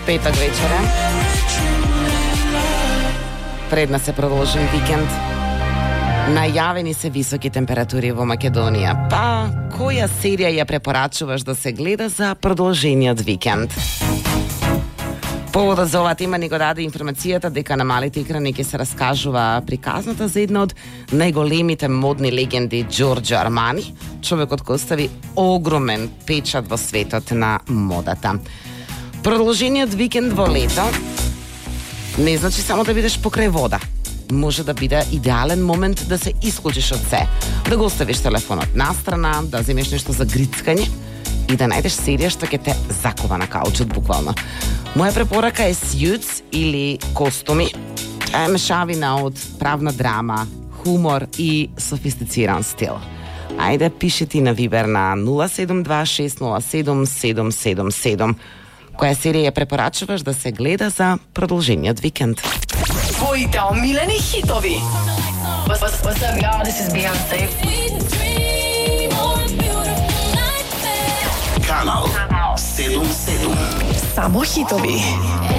Петък вечера. Пред нас се продолжен викенд. Најавени се високи температури во Македонија. Па, која серија ја препорачуваш да се гледа за продолжениот викенд? Поводот за оваа тема ни го даде информацијата дека на малите екрани ќе се раскажува приказната за една од најголемите модни легенди Джорџо Армани, човекот кој остави огромен печат во светот на модата. Продолжениот викенд во лето не значи само да бидеш покрај вода. Може да биде идеален момент да се исклучиш од се, да го оставиш телефонот настрана, да земеш нешто за грицкање и да најдеш серија што ќе те закова на каучот буквално. Моја препорака е Suits или Костуми. Тоа е мешавина од правна драма, хумор и софистициран стил. Ајде, пиши ти на Вибер на 072-607-777. Која серија ја препорачуваш да се гледа за продолжениот викенд? Твоите омилени хитови. What's up, y'all? This is Beyoncé. Канал 77. Само хитови.